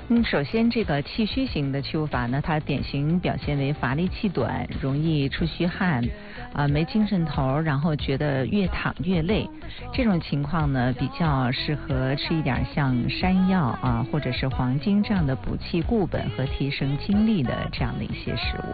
首先这个气虚型的糗法呢，它典型表现为乏力气短，容易出虚汗，没精神头，然后觉得越躺越累。这种情况呢，比较适合吃一点像山药或者是黄精这样的补气固本和提升精力的这样的一些食物。